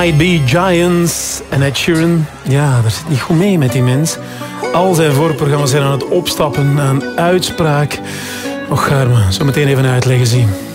Might Be Giants en Ed Sheeran. Ja, dat zit niet goed mee met die mens. Al zijn voorprogramma's zijn aan het opstappen aan uitspraak. Och, ga er maar zo meteen even uitleggen zien.